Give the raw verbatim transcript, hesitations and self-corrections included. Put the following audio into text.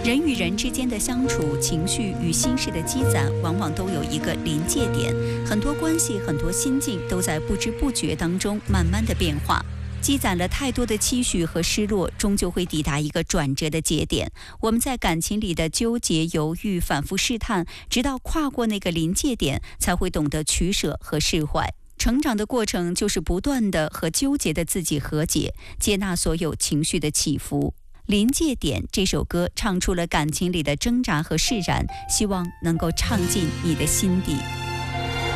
人与人之间的相处，情绪与心事的积攒，往往都有一个临界点。很多关系，很多心境，都在不知不觉当中慢慢的变化。积攒了太多的期许和失落，终究会抵达一个转折的节点。我们在感情里的纠结、犹豫、反复试探，直到跨过那个临界点，才会懂得取舍和释怀。成长的过程就是不断的和纠结的自己和解，接纳所有情绪的起伏。临界点这首歌唱出了感情里的挣扎和释然，希望能够唱进你的心底。